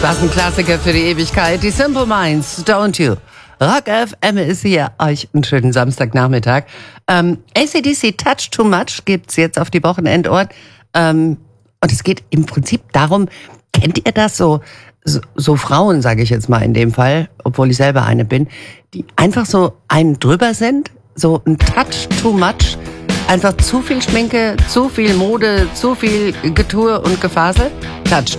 Das ist ein Klassiker für die Ewigkeit. Die Simple Minds, Don't You. Rock FM ist hier. Euch einen schönen Samstagnachmittag. AC/DC Touch Too Much gibt's jetzt auf die Wochenendohren. Und es geht im Prinzip darum, kennt ihr das so Frauen, sage ich jetzt mal in dem Fall, obwohl ich selber eine bin, die einfach so einen drüber sind, so ein Touch Too Much, einfach zu viel Schminke, zu viel Mode, zu viel Getue und Gefasel. Touch